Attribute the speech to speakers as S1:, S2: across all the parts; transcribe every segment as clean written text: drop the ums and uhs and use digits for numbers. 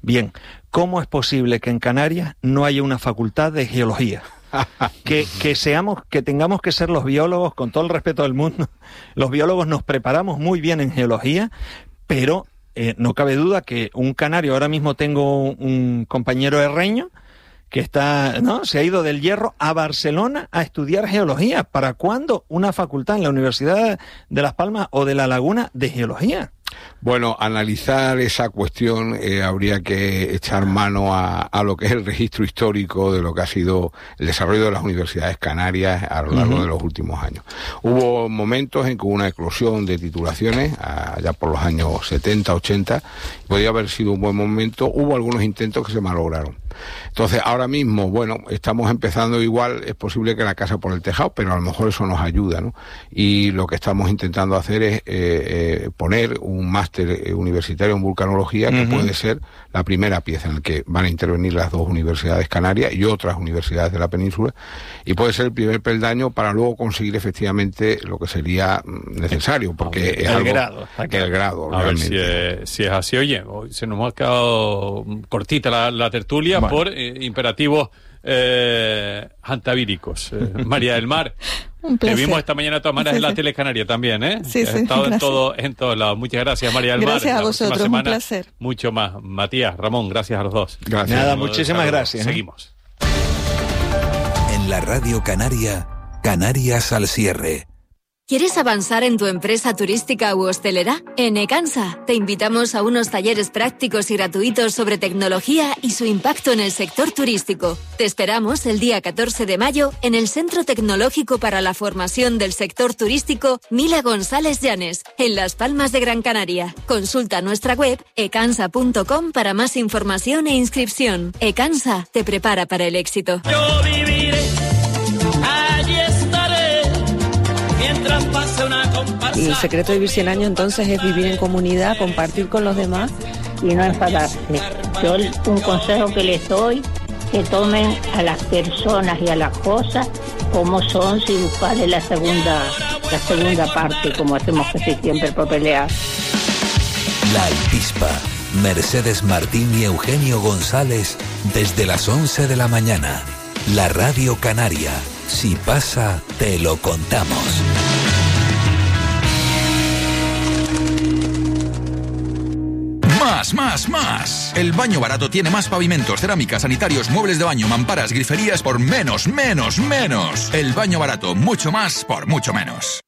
S1: Bien, ¿cómo es posible que en Canarias no haya una facultad de geología? Que tengamos que ser los biólogos, con todo el respeto del mundo, los biólogos nos preparamos muy bien en geología, pero no cabe duda que un canario, ahora mismo tengo un compañero herreño que se ha ido del Hierro a Barcelona a estudiar geología. ¿Para cuándo una facultad en la Universidad de Las Palmas o de La Laguna de geología?
S2: Bueno, analizar esa cuestión habría que echar mano a lo que es el registro histórico de lo que ha sido el desarrollo de las universidades canarias a lo largo de los últimos años. Hubo momentos en que hubo una eclosión de titulaciones, allá por los años 70, 80, podría haber sido un buen momento. Hubo algunos intentos que se malograron. Entonces, ahora mismo, bueno, estamos empezando igual, es posible que la casa por el tejado, pero a lo mejor eso nos ayuda, ¿no? Y lo que estamos intentando hacer es poner un máster universitario en vulcanología, que puede ser la primera pieza en la que van a intervenir las dos universidades canarias y otras universidades de la península, y puede ser el primer peldaño para luego conseguir efectivamente lo que sería necesario, porque es
S1: el grado.
S2: El grado,
S3: a
S2: realmente.
S3: ver si es así. Oye, hoy se nos ha quedado cortita la tertulia, bueno, por imperativos antavíricos. María del Mar, te vimos esta mañana de todas maneras en la tele canaria también, ¿eh?
S4: Sí,
S3: has estado en todos lados. Muchas gracias, María del Mar.
S4: Gracias a vosotros, un placer.
S3: Mucho más. Matías, Ramón, gracias a los dos.
S2: Gracias.
S1: Nada, muchísimas gracias.
S3: Seguimos.
S5: En la Radio Canaria, Canarias al cierre.
S6: ¿Quieres avanzar en tu empresa turística u hostelera? En Ecansa te invitamos a unos talleres prácticos y gratuitos sobre tecnología y su impacto en el sector turístico. Te esperamos el día 14 de mayo en el Centro Tecnológico para la Formación del Sector Turístico Mila González Llanes, en Las Palmas de Gran Canaria. Consulta nuestra web ecansa.com para más información e inscripción. Ecansa te prepara para el éxito.
S7: Yo viviré, allí estaré, mientras pase una comparsa.
S8: El secreto de vivir 100 años entonces es vivir en comunidad, compartir con los demás
S9: y no enfadarse. Yo un consejo que les doy, que tomen a las personas y a las cosas como son, sin buscarle la segunda parte, como hacemos casi siempre por pelear.
S5: La Altispa, Mercedes Martín y Eugenio González, desde las 11 de la mañana. La Radio Canaria. Si pasa, te lo contamos.
S10: Más. El Baño Barato tiene más pavimentos, cerámicas, sanitarios, muebles de baño, mamparas, griferías por menos. El Baño Barato, mucho más por mucho menos.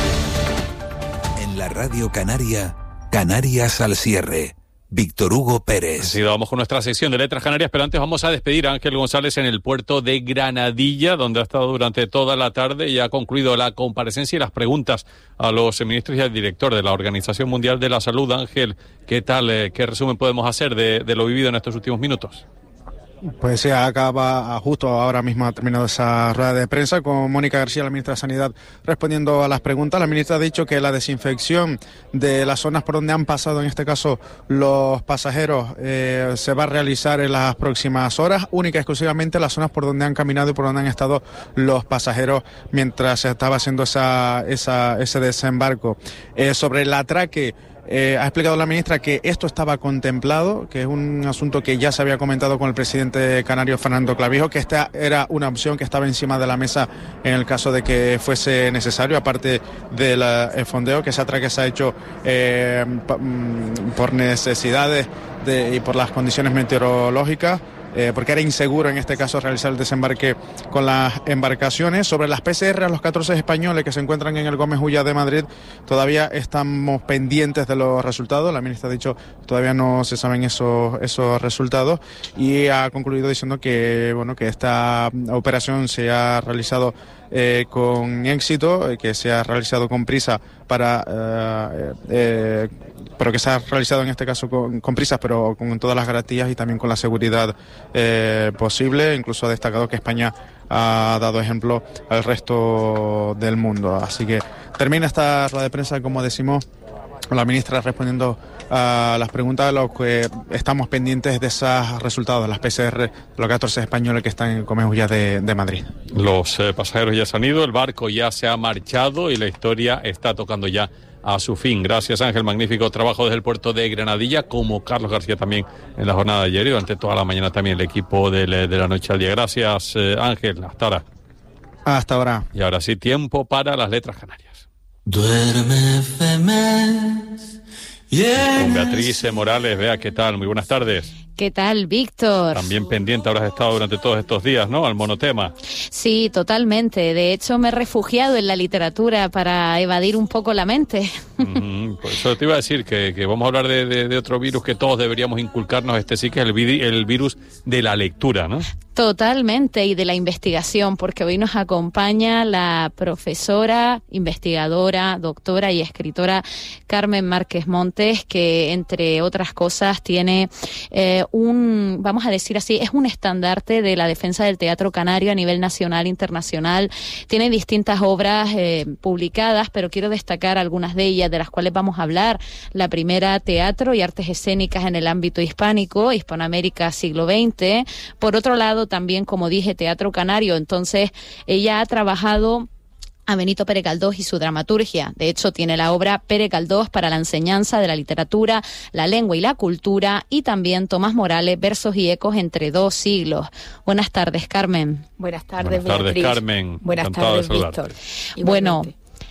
S5: En la Radio Canaria, Canarias al cierre. Víctor Hugo Pérez.
S3: Sí, vamos con nuestra sección de Letras Canarias, pero antes vamos a despedir a Ángel González en el puerto de Granadilla, donde ha estado durante toda la tarde y ha concluido la comparecencia y las preguntas a los ministros y al director de la Organización Mundial de la Salud. Ángel, ¿qué tal? ¿Qué resumen podemos hacer de lo vivido en estos últimos minutos?
S11: Pues se acaba justo ahora mismo, ha terminado esa rueda de prensa con Mónica García, la ministra de Sanidad, respondiendo a las preguntas. La ministra ha dicho que la desinfección de las zonas por donde han pasado, en este caso, los pasajeros, se va a realizar en las próximas horas, única y exclusivamente las zonas por donde han caminado y por donde han estado los pasajeros mientras se estaba haciendo ese desembarco. Sobre el atraque, ha explicado la ministra que esto estaba contemplado, que es un asunto que ya se había comentado con el presidente canario Fernando Clavijo, que esta era una opción que estaba encima de la mesa en el caso de que fuese necesario, aparte del fondeo, que ese atraque se ha hecho por necesidades y por las condiciones meteorológicas, porque era inseguro en este caso realizar el desembarque con las embarcaciones. Sobre las PCR a los 14 españoles que se encuentran en el Gómez Ulla de Madrid, todavía estamos pendientes de los resultados. La ministra ha dicho que todavía no se saben esos resultados, y ha concluido diciendo que esta operación se ha realizado con éxito, que se ha realizado con prisa pero que se ha realizado en este caso con prisas, pero con todas las garantías y también con la seguridad posible. Incluso ha destacado que España ha dado ejemplo al resto del mundo. Así que termina esta rueda de prensa, como decimos, la ministra respondiendo a las preguntas de los que estamos pendientes de esos resultados de las PCR de los 14 españoles que están en Gómez Ulla de Madrid.
S3: Los pasajeros ya se han ido, el barco ya se ha marchado y la historia está tocando ya a su fin. Gracias, Ángel, magnífico trabajo desde el puerto de Granadilla, como Carlos García también en la jornada de ayer y durante toda la mañana también el equipo de la noche al día. Gracias, Ángel, hasta ahora.
S11: Hasta ahora.
S3: Y ahora sí, tiempo para las letras canarias.
S7: Duerme, Femes.
S3: Con Beatriz Morales. Vea, ¿qué tal? Muy buenas tardes.
S4: ¿Qué tal, Víctor?
S3: También pendiente habrás estado durante todos estos días, ¿no? Al monotema.
S4: Sí, totalmente. De hecho, me he refugiado en la literatura para evadir un poco la mente.
S3: Por eso te iba a decir que vamos a hablar de otro virus que todos deberíamos inculcarnos. Este sí que es el virus de la lectura, ¿no?
S4: Totalmente, y de la investigación, porque hoy nos acompaña la profesora, investigadora, doctora y escritora Carmen Márquez Montes, que entre otras cosas tiene vamos a decir así, es un estandarte de la defensa del teatro canario a nivel nacional e internacional. Tiene distintas obras publicadas, pero quiero destacar algunas de ellas, de las cuales vamos a hablar. La primera, Teatro y Artes Escénicas en el ámbito hispánico, Hispanoamérica siglo XX. Por otro lado, también, como dije, teatro canario. Entonces, ella ha trabajado a Benito Pérez Galdós y su dramaturgia. De hecho, tiene la obra Pérez Galdós para la enseñanza de la literatura, la lengua y la cultura, y también Tomás Morales, Versos y ecos entre dos siglos. Buenas tardes, Carmen.
S12: Buenas tardes,
S3: Beatriz. Carmen.
S12: Buenas tardes, Víctor.
S4: Bueno,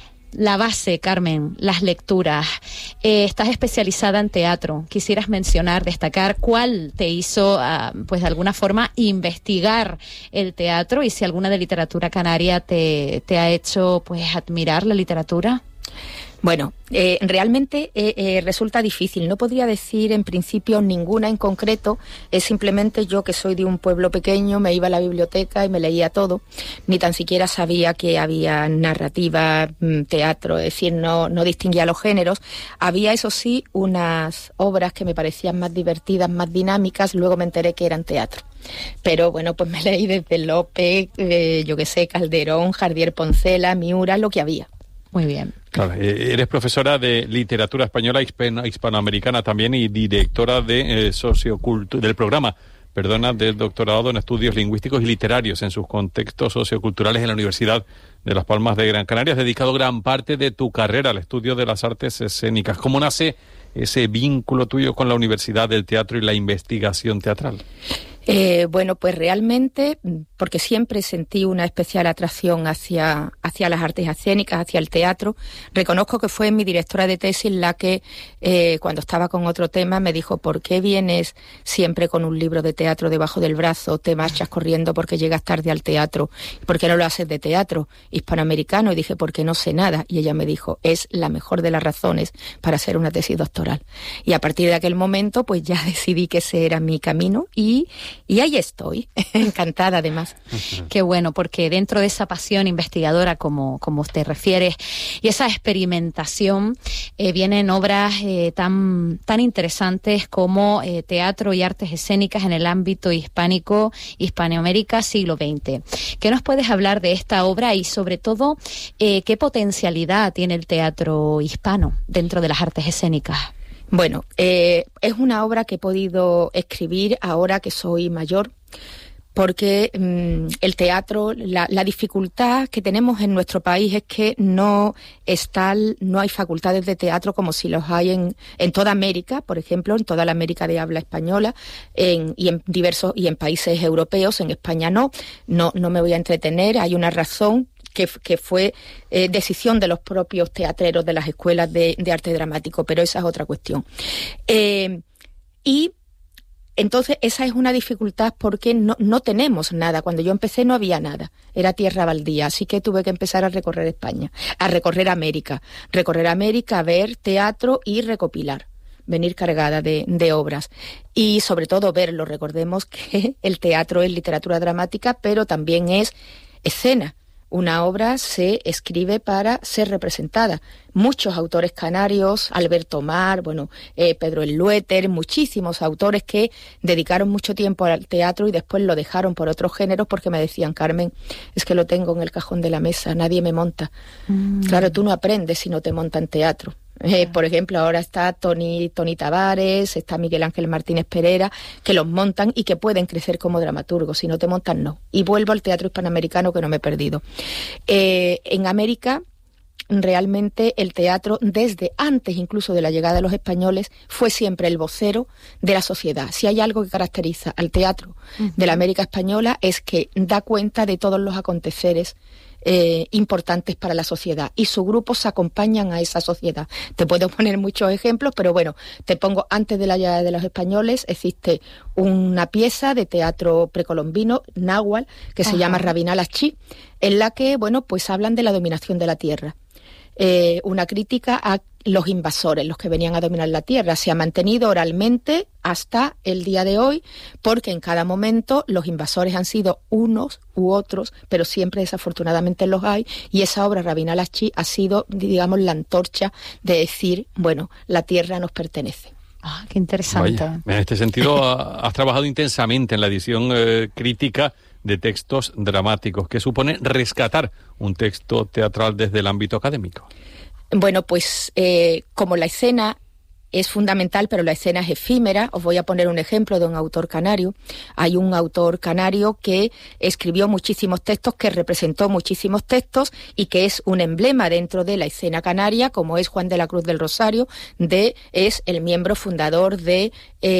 S4: la base, Carmen, las lecturas. Estás especializada en teatro. Quisieras mencionar, destacar cuál te hizo, pues de alguna forma, investigar el teatro, y si alguna de literatura canaria te ha hecho, pues, admirar la literatura.
S12: Bueno, realmente resulta difícil. No podría decir en principio ninguna en concreto. Es simplemente yo, que soy de un pueblo pequeño, me iba a la biblioteca y me leía todo. Ni tan siquiera sabía que había narrativa, teatro, es decir, no distinguía los géneros. Había, eso sí, unas obras que me parecían más divertidas, más dinámicas. Luego me enteré que eran teatro. Pero bueno, pues me leí desde Lope, yo qué sé, Calderón, Jardier Poncela, Miura, lo que había.
S4: Muy bien.
S3: Claro, eres profesora de literatura española hispanoamericana también, y directora de del programa, del doctorado en estudios lingüísticos y literarios en sus contextos socioculturales en la Universidad de Las Palmas de Gran Canaria. Has dedicado gran parte de tu carrera al estudio de las artes escénicas. ¿Cómo nace ese vínculo tuyo con la Universidad del Teatro y la investigación teatral?
S12: Bueno, pues realmente, porque siempre sentí una especial atracción hacia las artes escénicas, hacia el teatro. Reconozco que fue mi directora de tesis la que, cuando estaba con otro tema, me dijo: ¿por qué vienes siempre con un libro de teatro debajo del brazo? Te marchas corriendo porque llegas tarde al teatro. ¿Por qué no lo haces de teatro hispanoamericano? Y dije: porque no sé nada. Y ella me dijo: es la mejor de las razones para hacer una tesis doctoral. Y a partir de aquel momento, pues ya decidí que ese era mi camino, y ahí estoy, encantada además.
S4: Qué bueno, porque dentro de esa pasión investigadora, como te refieres, y esa experimentación, vienen obras tan interesantes como Teatro y Artes Escénicas en el ámbito hispánico, Hispanoamérica siglo XX. ¿Qué nos puedes hablar de esta obra y, sobre todo, qué potencialidad tiene el teatro hispano dentro de las artes escénicas?
S12: Bueno, es una obra que he podido escribir ahora que soy mayor, porque el teatro, la dificultad que tenemos en nuestro país es que no hay facultades de teatro como si los hay en toda América, por ejemplo, en toda la América de habla española, y en países europeos. En España no me voy a entretener. Hay una razón que fue decisión de los propios teatreros de las escuelas de arte dramático, pero esa es otra cuestión. Y entonces esa es una dificultad, porque no tenemos nada. Cuando yo empecé no había nada, era tierra baldía, así que tuve que empezar a recorrer España, a recorrer América, a ver teatro y recopilar, venir cargada de obras, y sobre todo verlo. Recordemos que el teatro es literatura dramática, pero también es escena. Una obra se escribe para ser representada. Muchos autores canarios, Alberto Mar, Pedro Elluéter, muchísimos autores que dedicaron mucho tiempo al teatro y después lo dejaron por otros géneros, porque me decían: Carmen, es que lo tengo en el cajón de la mesa, nadie me monta. Claro, tú no aprendes si no te montan teatro. Por ejemplo, ahora está Toni Tavares, está Miguel Ángel Martínez Pereira, que los montan y que pueden crecer como dramaturgos. Si no te montan, no. Y vuelvo al teatro hispanoamericano, que no me he perdido. En América realmente el teatro, desde antes incluso de la llegada de los españoles, fue siempre el vocero de la sociedad. Si hay algo que caracteriza al teatro de la América española es que da cuenta de todos los aconteceres importantes para la sociedad, y sus grupos acompañan a esa sociedad. Te puedo poner muchos ejemplos, pero bueno, te pongo, antes de la llegada de los españoles existe una pieza de teatro precolombino, náhuatl, que se llama Rabinal Achí, en la que, bueno, pues hablan de la dominación de la tierra. Una crítica a los invasores, los que venían a dominar la tierra. Se ha mantenido oralmente hasta el día de hoy, porque en cada momento los invasores han sido unos u otros, pero siempre desafortunadamente los hay, y esa obra, Rabinal Achí, ha sido, digamos, la antorcha de decir, bueno, la tierra nos pertenece.
S4: Ah, qué interesante.
S3: Vaya, en este sentido has trabajado intensamente en la edición crítica de textos dramáticos, que supone rescatar un texto teatral desde el ámbito académico.
S12: Bueno, pues como la escena es fundamental, pero la escena es efímera, os voy a poner un ejemplo de un autor canario. Hay un autor canario que escribió muchísimos textos, que representó muchísimos textos y que es un emblema dentro de la escena canaria, como es Juan de la Cruz del Rosario, es el miembro fundador de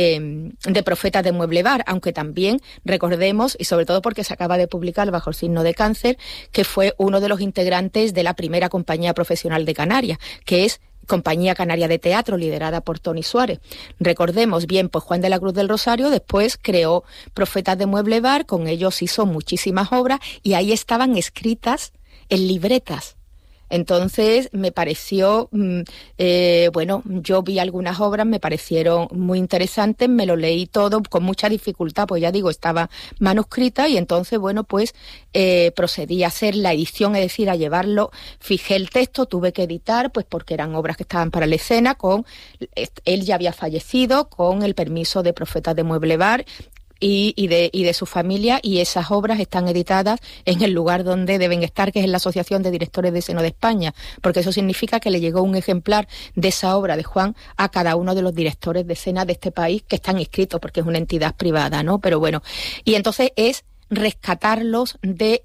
S12: Profetas de Mueble Bar, aunque también recordemos, y sobre todo porque se acaba de publicar Bajo el signo de cáncer, que fue uno de los integrantes de la primera compañía profesional de Canarias, que es Compañía Canaria de Teatro, liderada por Tony Suárez. Recordemos bien, pues Juan de la Cruz del Rosario después creó Profetas de Mueble Bar, con ellos hizo muchísimas obras y ahí estaban escritas en libretas. Entonces me pareció, bueno, yo vi algunas obras, me parecieron muy interesantes, me lo leí todo con mucha dificultad, pues ya digo, estaba manuscrita, y entonces, bueno, pues procedí a hacer la edición, es decir, a llevarlo, fijé el texto, tuve que editar, pues porque eran obras que estaban para la escena, él ya había fallecido, con el permiso de Profetas de Mueble Bar, y de su familia, y esas obras están editadas en el lugar donde deben estar, que es en la Asociación de Directores de Escena de España, porque eso significa que le llegó un ejemplar de esa obra de Juan a cada uno de los directores de escena de este país, que están inscritos porque es una entidad privada, ¿no? Pero bueno, y entonces es rescatarlos de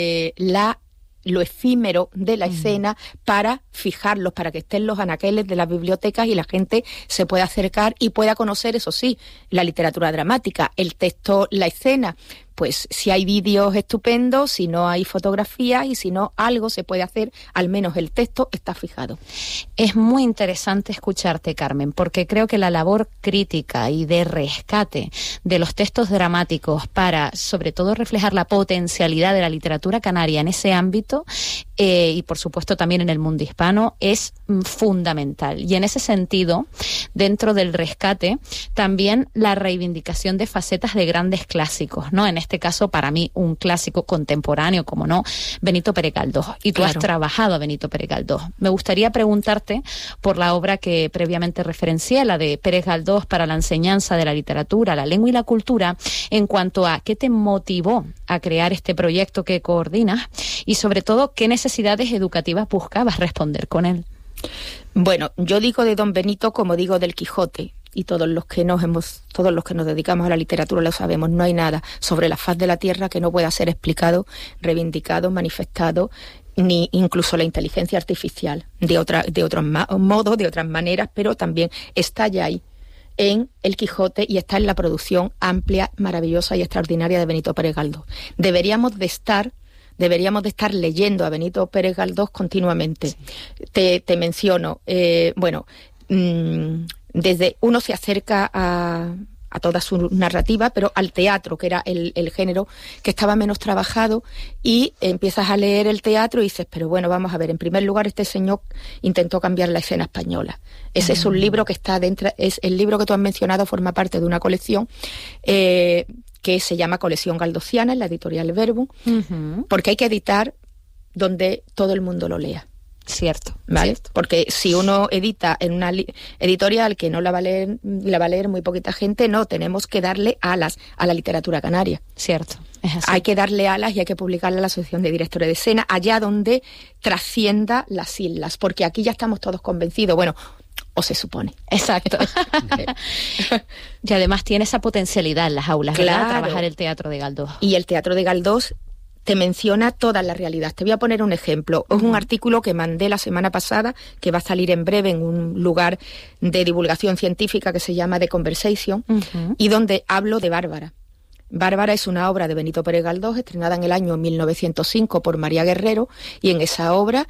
S12: lo efímero de la escena, para fijarlos, para que estén los anaqueles de las bibliotecas y la gente se pueda acercar y pueda conocer, eso sí, la literatura dramática, el texto, la escena. Pues si hay vídeos estupendos, si no hay fotografías, y si no, algo se puede hacer, al menos el texto está fijado.
S4: Es muy interesante escucharte, Carmen, porque creo que la labor crítica y de rescate de los textos dramáticos para, sobre todo, reflejar la potencialidad de la literatura canaria en ese ámbito, y por supuesto también en el mundo hispano, es fundamental. Y en ese sentido, dentro del rescate, también la reivindicación de facetas de grandes clásicos, ¿no? En este caso, para mí, un clásico contemporáneo, como no, Benito Pérez Galdós. Y tú has trabajado a Benito Pérez Galdós. Me gustaría preguntarte por la obra que previamente referencié, la de Pérez Galdós para la enseñanza de la literatura, la lengua y la cultura, en cuanto a qué te motivó a crear este proyecto que coordinas, y sobre todo, qué necesidades educativas buscabas responder con él.
S12: Bueno, yo digo de don Benito como digo del Quijote, y todos los que nos dedicamos a la literatura lo sabemos. No hay nada sobre la faz de la tierra que no pueda ser explicado, reivindicado, manifestado, ni incluso la inteligencia artificial, de otros modos, de otras maneras, pero también está ya ahí en el Quijote, y está en la producción amplia, maravillosa y extraordinaria de Benito Pérez Galdós. Deberíamos de estar leyendo a Benito Pérez Galdós continuamente. Sí. Te menciono, desde uno se acerca a toda su narrativa, pero al teatro, que era el género que estaba menos trabajado, y empiezas a leer el teatro y dices, pero bueno, vamos a ver, en primer lugar, este señor intentó cambiar la escena española. Ese es un libro que está dentro, es el libro que tú has mencionado, forma parte de una colección que se llama Colección Galdosiana, en la editorial Verbum, porque hay que editar donde todo el mundo lo lea.
S4: Cierto,
S12: ¿vale?
S4: Cierto.
S12: Porque si uno edita en una editorial que no la va a leer muy poquita gente, no, tenemos que darle alas a la literatura canaria.
S4: Cierto, es así.
S12: Hay que darle alas y hay que publicarla a la Asociación de Directores de Escena, allá donde trascienda las islas, porque aquí ya estamos todos convencidos, bueno, o se supone.
S4: Exacto. Y además tiene esa potencialidad en las aulas,
S12: claro,
S4: ¿verdad? Trabajar el teatro de Galdós.
S12: Y el teatro de Galdós te menciona toda la realidad. Te voy a poner un ejemplo. Es un artículo que mandé la semana pasada, que va a salir en breve en un lugar de divulgación científica que se llama The Conversation, y donde hablo de Bárbara. Bárbara es una obra de Benito Pérez Galdós, estrenada en el año 1905 por María Guerrero, y en esa obra,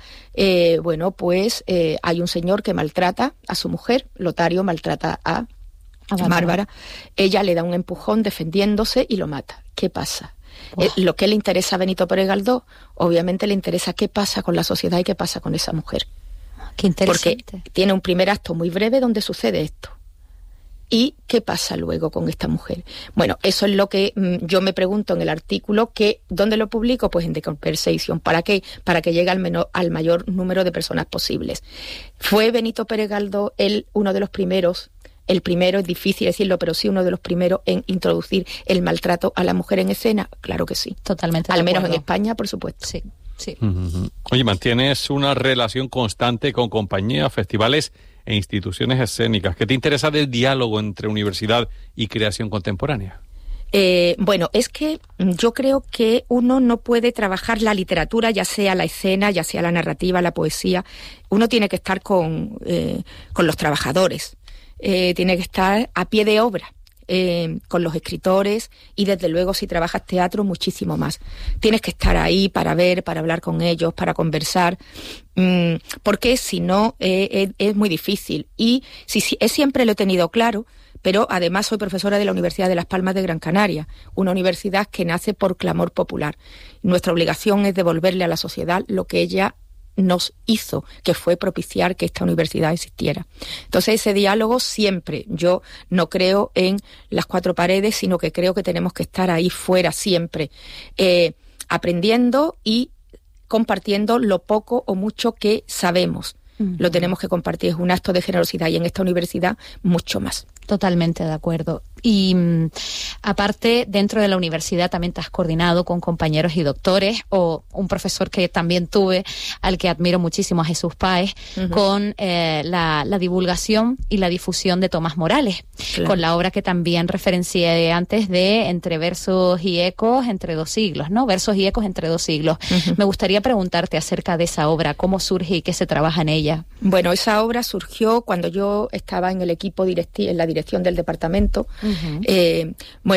S12: hay un señor que maltrata a su mujer, Lotario maltrata a Bárbara. Ella le da un empujón defendiéndose y lo mata. ¿Qué pasa? Lo que le interesa a Benito Pérez Galdós, obviamente le interesa qué pasa con la sociedad y qué pasa con esa mujer.
S4: Qué interesante.
S12: Porque tiene un primer acto muy breve donde sucede esto. ¿Y qué pasa luego con esta mujer? Bueno, eso es lo que yo me pregunto en el artículo, que ¿dónde lo publico? Pues en The Conversation. ¿Para qué? Para que llegue al mayor número de personas posibles. ¿Fue Benito Pérez Galdós uno de los primeros? El primero, es difícil decirlo, pero sí uno de los primeros en introducir el maltrato a la mujer en escena. Claro que sí.
S4: Totalmente.
S12: Al menos en España, por supuesto.
S4: Sí, sí.
S3: Oye, ¿mantienes una relación constante con compañías, festivales e instituciones escénicas? ¿Qué te interesa del diálogo entre universidad y creación contemporánea?
S12: Es que yo creo que uno no puede trabajar la literatura, ya sea la escena, ya sea la narrativa, la poesía. Uno tiene que estar con los trabajadores. Tiene que estar a pie de obra, con los escritores, y desde luego si trabajas teatro muchísimo más. Tienes que estar ahí para ver, para hablar con ellos, para conversar, porque si no es muy difícil. Y siempre lo he tenido claro, pero además soy profesora de la Universidad de Las Palmas de Gran Canaria, una universidad que nace por clamor popular. Nuestra obligación es devolverle a la sociedad lo que ella nos hizo, que fue propiciar que esta universidad existiera. Entonces ese diálogo siempre, yo no creo en las cuatro paredes, sino que creo que tenemos que estar ahí fuera siempre, aprendiendo y compartiendo lo poco o mucho que sabemos. Lo tenemos que compartir, es un acto de generosidad, y en esta universidad mucho más.
S4: Totalmente de acuerdo. Y aparte, dentro de la universidad también te has coordinado con compañeros y doctores, o un profesor que también tuve, al que admiro muchísimo, a Jesús Páez, con la divulgación y la difusión de Tomás Morales, con la obra que también referencié antes de Entre versos y ecos entre dos siglos, ¿no? Versos y ecos entre dos siglos. Me gustaría preguntarte acerca de esa obra, cómo surge y qué se trabaja en ella.
S12: Bueno, esa obra surgió cuando yo estaba en el equipo en la dirección del departamento. Se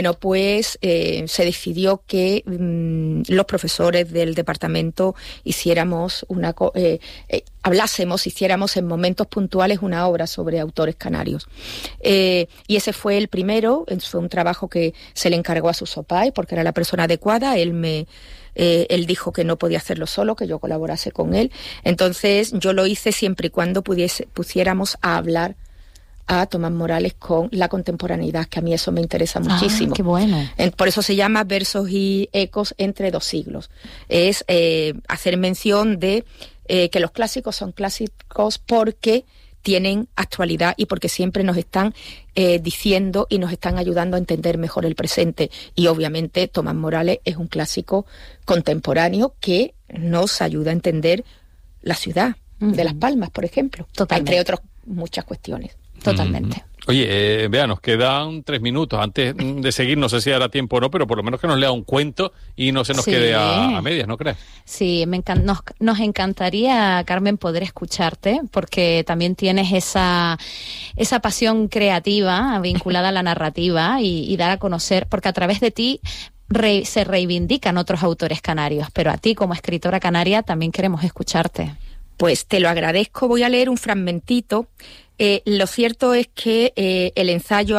S12: decidió que los profesores del departamento hiciéramos hiciéramos en momentos puntuales una obra sobre autores canarios. Y ese fue el primero, fue un trabajo que se le encargó a Suso Páez, porque era la persona adecuada. Él dijo que no podía hacerlo solo, que yo colaborase con él. Entonces yo lo hice siempre y cuando pusiéramos a hablar a Tomás Morales con la contemporaneidad, que a mí eso me interesa muchísimo.
S4: ¡Qué bueno!
S12: Por eso se llama Versos y ecos entre dos siglos. Es hacer mención de que los clásicos son clásicos porque tienen actualidad y porque siempre nos están diciendo y nos están ayudando a entender mejor el presente. Y obviamente Tomás Morales es un clásico contemporáneo que nos ayuda a entender la ciudad de Las Palmas, por ejemplo, entre otras muchas cuestiones.
S4: Totalmente.
S3: Oye, Bea, nos quedan 3 minutos. Antes de seguir, no sé si hará tiempo o no, pero por lo menos que nos lea un cuento y no se nos quede a medias, ¿no crees?
S4: Sí, nos encantaría, Carmen, poder escucharte, porque también tienes esa pasión creativa vinculada a la narrativa y dar a conocer, porque a través de ti se reivindican otros autores canarios, pero a ti como escritora canaria también queremos escucharte.
S12: Pues te lo agradezco. Voy a leer un fragmentito. Lo cierto es que el ensayo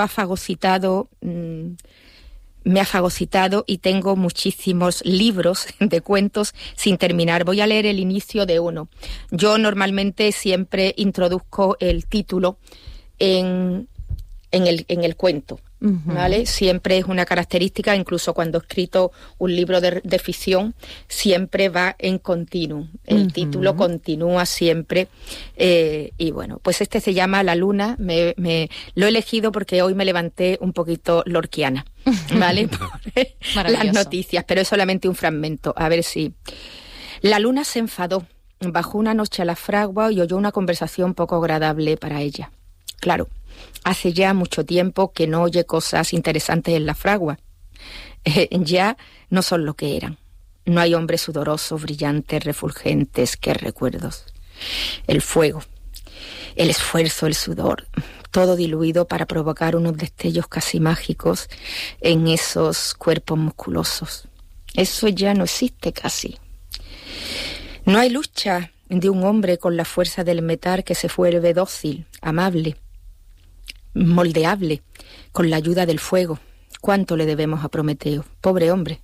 S12: me ha fagocitado y tengo muchísimos libros de cuentos sin terminar. Voy a leer el inicio de uno. Yo normalmente siempre introduzco el título en el cuento, ¿vale? Siempre es una característica, incluso cuando he escrito un libro de ficción, siempre va en continuo. El título continúa siempre. Y bueno, pues este se llama La Luna. Lo he elegido porque hoy me levanté un poquito lorquiana, ¿vale? Por las noticias, pero es solamente un fragmento. A ver si... La luna se enfadó, bajó una noche a la fragua y oyó una conversación poco agradable para ella. Claro, hace ya mucho tiempo que no oye cosas interesantes en la fragua. Ya no son lo que eran. no hay hombres sudorosos, brillantes, refulgentes, que recuerdos. El fuego, el esfuerzo, el sudor, todo diluido para provocar unos destellos casi mágicos en esos cuerpos musculosos. Eso ya no existe casi. No hay lucha de un hombre con la fuerza del metal que se vuelve dócil, amable, moldeable, con la ayuda del fuego. ¿Cuánto le debemos a Prometeo? Pobre hombre.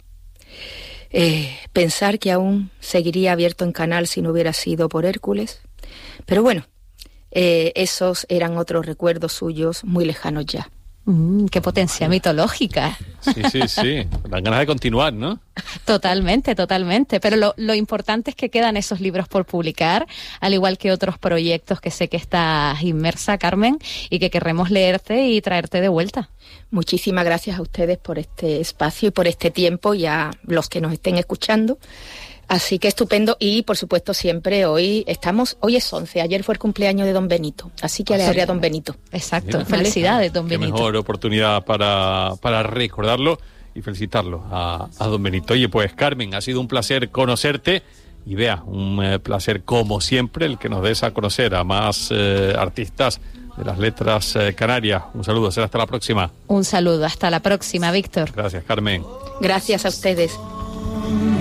S12: Pensar que aún seguiría abierto en canal si no hubiera sido por Hércules. Pero bueno, esos eran otros recuerdos suyos muy lejanos ya.
S4: ¡Qué potencia mitológica!
S3: Sí. Dan ganas de continuar, ¿no?
S4: Totalmente. Pero lo importante es que quedan esos libros por publicar, al igual que otros proyectos que sé que estás inmersa, Carmen, y que querremos leerte y traerte de vuelta.
S12: Muchísimas gracias a ustedes por este espacio y por este tiempo y a los que nos estén escuchando. Así que estupendo y, por supuesto, siempre hoy es 11, ayer fue el cumpleaños de Don Benito, así que alegré a Don Benito.
S4: Exacto, felicidades, Don Benito.
S3: Qué mejor oportunidad para recordarlo y felicitarlo a Don Benito. Oye, pues Carmen, ha sido un placer conocerte y vea, un placer como siempre el que nos des a conocer a más artistas de las letras canarias. Un saludo, será hasta la próxima.
S4: Un saludo, hasta la próxima, Víctor.
S3: Gracias, Carmen.
S12: Gracias a ustedes.